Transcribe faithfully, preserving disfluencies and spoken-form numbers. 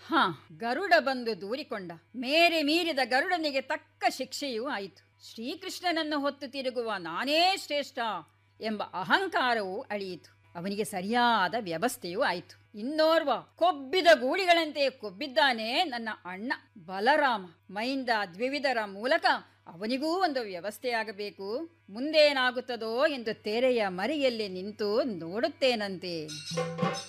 ಹ ಗರುಡ ಬಂದು ದೂರಿಕೊಂಡ. ಮೇರೆ ಮೀರಿದ ಗರುಡನಿಗೆ ತಕ್ಕ ಶಿಕ್ಷೆಯೂ ಆಯಿತು. ಶ್ರೀಕೃಷ್ಣನನ್ನು ಹೊತ್ತು ತಿರುಗುವ ನಾನೇ ಶ್ರೇಷ್ಠ ಎಂಬ ಅಹಂಕಾರವೂ ಅಳಿಯಿತು. ಅವನಿಗೆ ಸರಿಯಾದ ವ್ಯವಸ್ಥೆಯೂ ಆಯಿತು. ಇನ್ನೋರ್ವ ಕೊಬ್ಬಿದ ಗೂಳಿಗಳಂತೆ ಕೊಬ್ಬಿದ್ದಾನೆ ನನ್ನ ಅಣ್ಣ ಬಲರಾಮ. ಮೈಂದ ದ್ವಿವಿಧರ ಮೂಲಕ ಅವನಿಗೂ ಒಂದು ವ್ಯವಸ್ಥೆಯಾಗಬೇಕು. ಮುಂದೇನಾಗುತ್ತದೋ ಎಂದು ತೆರೆಯ ಮರೆಯಲ್ಲಿ ನಿಂತು ನೋಡುತ್ತೇನಂತೆ.